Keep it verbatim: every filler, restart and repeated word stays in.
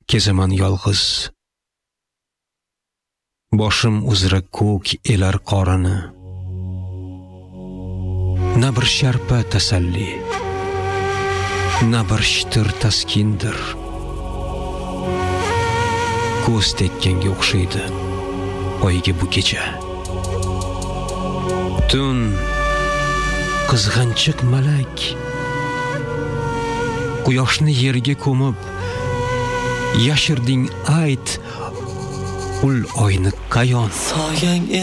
kezaman yolg'iz. Boshim uzra ko'k elar qorini. Na bir sharpa tasalli, na bir shitir taskindir. Ko'z tekkanga o'xshaydi oyga bu kecha. Tun qizg'anchiq malak, quyoshni yerga ko'mib yashirding ayt ul oyni qayon.